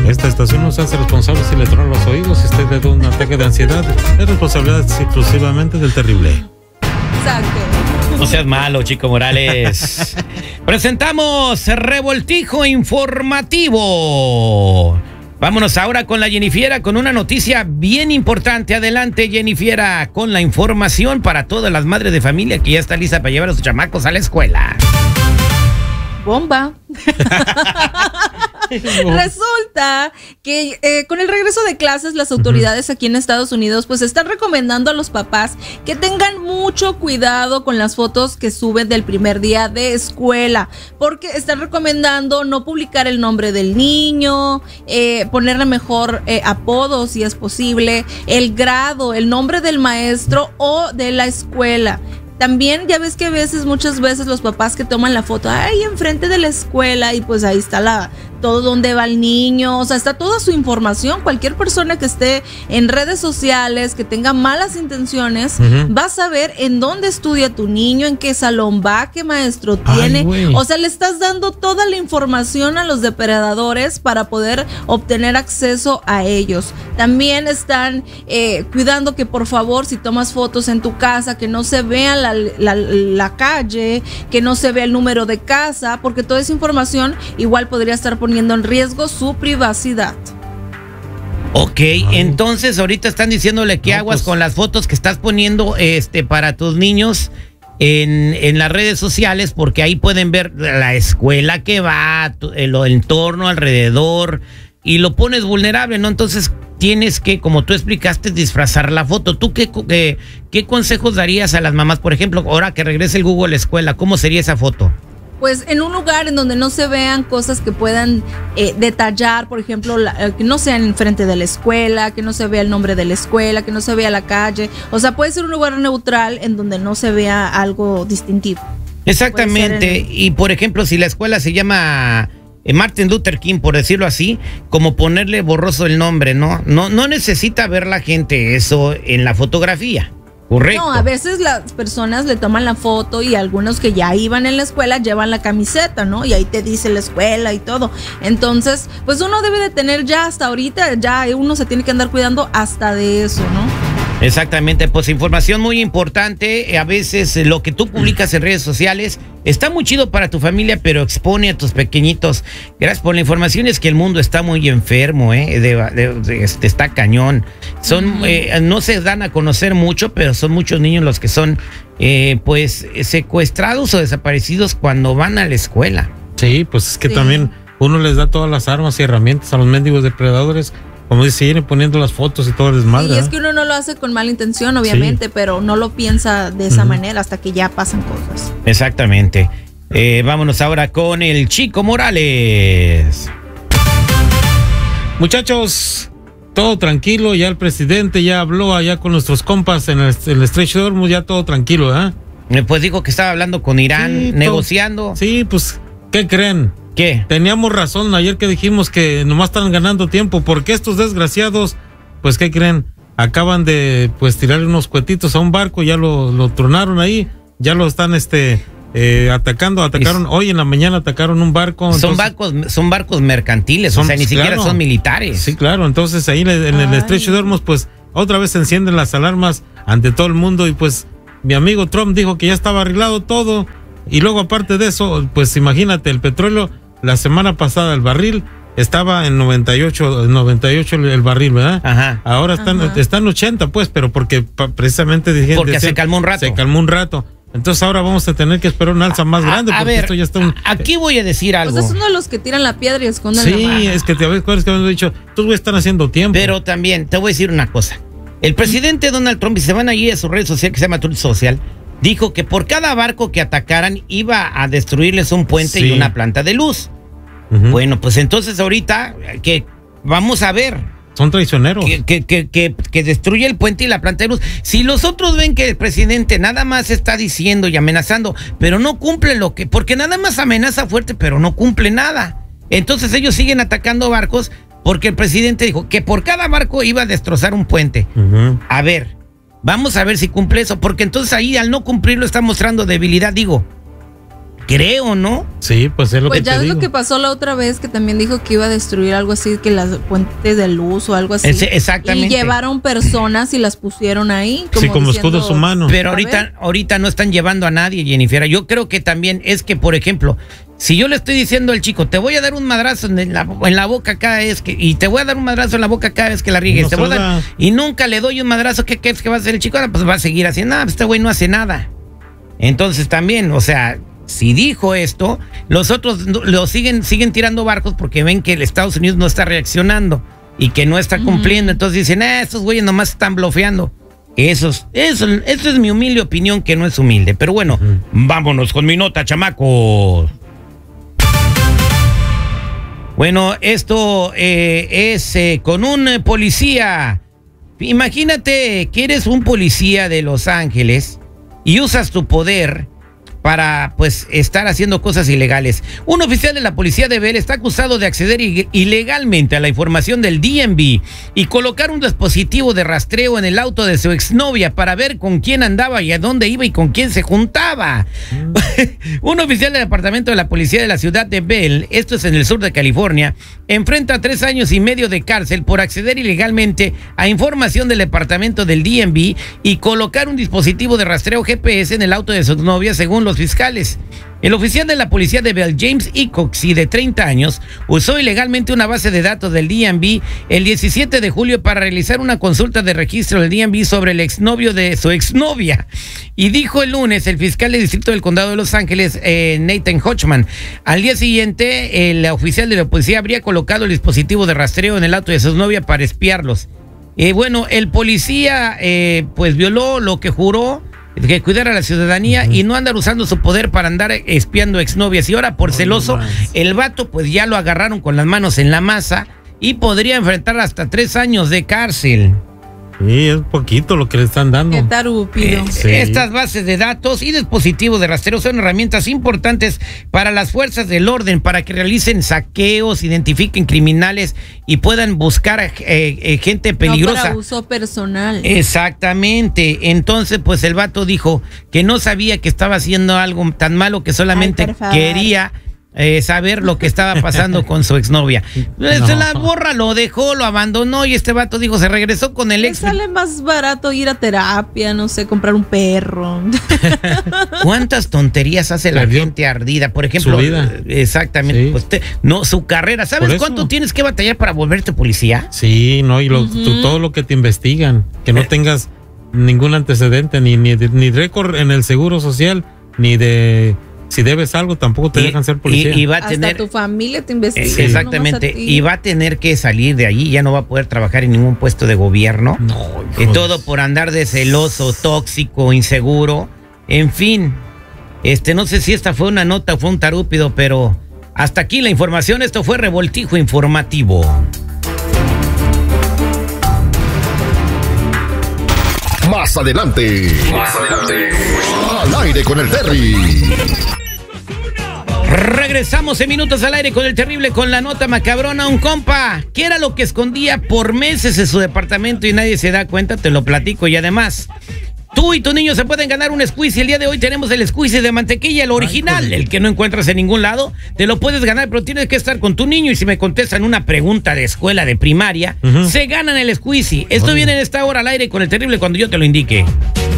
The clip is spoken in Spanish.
Esta estación no se hace responsable si le tronan los oídos, si usted le da un ataque de ansiedad. Es responsabilidad exclusivamente del terrible. Exacto. No seas malo, Chico Morales. Presentamos Revoltijo Informativo. Vámonos ahora con la Jennifiera con una noticia bien importante. Adelante, Jennifiera, con la información para todas las madres de familia que ya está lista para llevar a sus chamacos a la escuela. Bomba. Resulta que con el regreso de clases, las autoridades aquí en Estados Unidos pues están recomendando a los papás que tengan mucho cuidado con las fotos que suben del primer día de escuela, porque están recomendando no publicar el nombre del niño, ponerle mejor apodo si es posible, el grado, el nombre del maestro o de la escuela. También ya ves que muchas veces los papás que toman la foto ahí enfrente de la escuela y pues ahí está todo donde va el niño, o sea, está toda su información. Cualquier persona que esté en redes sociales, que tenga malas intenciones, va a saber en dónde estudia tu niño, en qué salón va, qué maestro tiene. O sea, le estás dando toda la información a los depredadores para poder obtener acceso a ellos. También están cuidando que por favor, si tomas fotos en tu casa, que no se vea la calle, que no se vea el número de casa, porque toda esa información igual podría estar poniendo en riesgo su privacidad. Ok, entonces ahorita están diciéndole que aguas con las fotos que estás poniendo para tus niños en las redes sociales, porque ahí pueden ver la escuela que va, el entorno alrededor, y lo pones vulnerable, ¿no? Entonces tienes que, como tú explicaste, disfrazar la foto. ¿Tú qué consejos darías a las mamás? Por ejemplo, ahora que regrese el Google a la escuela, ¿cómo sería esa foto? Pues en un lugar en donde no se vean cosas que puedan detallar, por ejemplo, que no sean enfrente de la escuela, que no se vea el nombre de la escuela, que no se vea la calle. O sea, puede ser un lugar neutral en donde no se vea algo distintivo. Exactamente. Y por ejemplo, si la escuela se llama Martin Luther King, por decirlo así, como ponerle borroso el nombre, ¿no? No necesita ver la gente eso en la fotografía. Correcto. No, a veces las personas le toman la foto y algunos que ya iban en la escuela llevan la camiseta, ¿no? Y ahí te dice la escuela y todo. Entonces, pues uno debe de tener ya hasta ahorita, ya uno se tiene que andar cuidando hasta de eso, ¿no? Exactamente, pues información muy importante. A veces lo que tú publicas en redes sociales está muy chido para tu familia, pero expone a tus pequeñitos. Gracias por la información. Es que el mundo está muy enfermo, está cañón. No se dan a conocer mucho, pero son muchos niños los que son secuestrados o desaparecidos cuando van a la escuela. Sí, pues es que también uno les da todas las armas y herramientas a los mendigos depredadores. Como dice, siguen poniendo las fotos y todo el desmadre. Y es que uno no lo hace con mala intención, obviamente, pero no lo piensa de esa manera hasta que ya pasan cosas. Exactamente. Vámonos ahora con el Chico Morales. Muchachos, todo tranquilo. Ya el presidente ya habló allá con nuestros compas en el estrecho de Hormuz, ya todo tranquilo, ¿eh? Pues dijo que estaba hablando con Irán, negociando. Sí, pues, ¿qué creen? ¿Qué? Teníamos razón ayer que dijimos que nomás están ganando tiempo, porque estos desgraciados, pues, ¿qué creen? Acaban de, tirarle unos cuetitos a un barco, ya lo tronaron ahí, ya lo están, atacando, hoy en la mañana atacaron un barco. Son barcos mercantiles, o sea, ni siquiera son militares. Sí, claro, entonces ahí en el estrecho de Hormuz, pues, otra vez se encienden las alarmas ante todo el mundo y pues, mi amigo Trump dijo que ya estaba arreglado todo y luego aparte de eso, pues, imagínate, el petróleo. La semana pasada el barril estaba en 98 el barril, ¿verdad? Ajá. Ahora están 80, pues, pero porque precisamente se calmó un rato. Se calmó un rato. Entonces ahora vamos a tener que esperar un alza más grande. A ver, esto ya está aquí voy a decir algo. Pues es uno de los que tiran la piedra y esconden la mano. Sí, es que te acuerdas que habíamos dicho, estos güeyes están haciendo tiempo. Pero también te voy a decir una cosa. El presidente Donald Trump, y se van allí a su red social que se llama Truth Social, dijo que por cada barco que atacaran iba a destruirles un puente y una planta de luz. Bueno, pues entonces ahorita que vamos a ver. Son traicioneros. Que destruye el puente y la planta de luz. Si los otros ven que el presidente nada más está diciendo y amenazando, pero no cumple porque nada más amenaza fuerte, pero no cumple nada. Entonces ellos siguen atacando barcos porque el presidente dijo que por cada barco iba a destrozar un puente. A ver. Vamos a ver si cumple eso, porque entonces ahí al no cumplirlo está mostrando debilidad, digo. creo, ¿no? Sí, pues es lo Pues que ya te es digo. lo que pasó la otra vez, que también dijo que iba a destruir algo así, que las puentes de luz o algo así. Exactamente. Y llevaron personas y las pusieron ahí. Sí, como escudos humanos. Pero A ahorita no están llevando a nadie, Jennifer. Yo creo que también es que, por ejemplo, si yo le estoy diciendo al chico, te voy a dar un madrazo en la boca cada vez que, y te voy a dar un madrazo en la boca cada vez que la riegues, No te voy a dar, salga. y nunca le doy un madrazo, ¿qué es que va a hacer el chico? Ahora pues va a seguir haciendo nada, pues este güey no hace nada. Entonces también, o sea, si dijo esto, los otros lo siguen tirando barcos porque ven que el Estados Unidos no está reaccionando y que no está cumpliendo. Entonces dicen, estos güeyes nomás están blofeando. Eso es mi humilde opinión, que no es humilde. Pero bueno, vámonos con mi nota, chamacos. Bueno, esto es con un policía. Imagínate que eres un policía de Los Ángeles y usas tu poder para, pues, estar haciendo cosas ilegales. Un oficial de la policía de Bell está acusado de acceder ilegalmente a la información del DMV y colocar un dispositivo de rastreo en el auto de su exnovia para ver con quién andaba y a dónde iba y con quién se juntaba. Un oficial del departamento de la policía de la ciudad de Bell, esto es en el sur de California, enfrenta 3 años y medio de cárcel por acceder ilegalmente a información del departamento del DMV y colocar un dispositivo de rastreo GPS en el auto de su exnovia, según los fiscales. El oficial de la policía de Bell, James E. Coxey, de 30 años, usó ilegalmente una base de datos del DMV el 17 de julio para realizar una consulta de registro del DMV sobre el exnovio de su exnovia. Y dijo el lunes el fiscal del distrito del condado de Los Ángeles, Nathan Hodgman. Al día siguiente, el oficial de la policía habría colocado el dispositivo de rastreo en el auto de su exnovia para espiarlos. Bueno, el policía pues violó lo que juró, que cuidar a la ciudadanía y no andar usando su poder para andar espiando exnovias. Y ahora, por celoso, el vato pues ya lo agarraron con las manos en la masa y podría enfrentar hasta 3 años de cárcel. Sí, es poquito lo que le están dando. Qué tarúpido. Sí. Estas bases de datos y dispositivos de rastreo son herramientas importantes para las fuerzas del orden, para que realicen saqueos, identifiquen criminales y puedan buscar gente peligrosa. No para uso personal. Exactamente. Entonces, pues el vato dijo que no sabía que estaba haciendo algo tan malo, que solamente por favor. quería saber lo que estaba pasando con su exnovia. Se la borra, lo dejó, lo abandonó y este vato dijo, se regresó con el Le ex. sale más barato ir a terapia, no sé, comprar un perro. ¿Cuántas tonterías hace la Perdió gente ardida? Por ejemplo, su vida. Exactamente. Sí. Pues no, su carrera. Por ¿Sabes eso. cuánto tienes que batallar para volverte policía? Sí, no, y todo lo que te investigan, que no tengas ningún antecedente, ni récord en el seguro social, ni de si debes algo, tampoco te dejan ser policía. Y va a Hasta tener, tu familia te investiga. exactamente, nomás a ti. y va a tener que salir de allí, ya no va a poder trabajar en ningún puesto de gobierno. No, Y todo por andar de celoso, tóxico, inseguro. En fin, no sé si esta fue una nota o fue un tarúpido, pero hasta aquí la información. Esto fue Revoltijo Informativo. Más adelante. Al aire con el Terry. Regresamos en minutos al aire con el terrible, con la nota macabrona. Un compa, ¿qué era lo que escondía por meses en su departamento y nadie se da cuenta? Te lo platico. Y además, tú y tu niño se pueden ganar un squeezy. El día de hoy tenemos el squeezy de mantequilla, el original, el que no encuentras en ningún lado. Te lo puedes ganar, pero tienes que estar con tu niño. Y si me contestan una pregunta de escuela de primaria, se ganan el squeezy. Esto viene en esta hora al aire con el terrible cuando yo te lo indique.